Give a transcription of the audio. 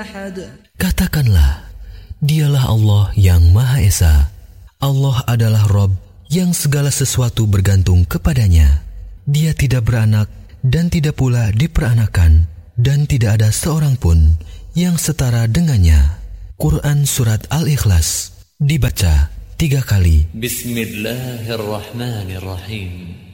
Katakanlah, dialah Allah yang Maha Esa. Allah adalah Rabb yang segala sesuatu bergantung kepadanya. Dia tidak beranak dan tidak pula diperanakan, dan tidak ada seorang pun yang setara dengannya. Quran Surat Al-Ikhlas dibaca 3 kali. Bismillahirrahmanirrahim.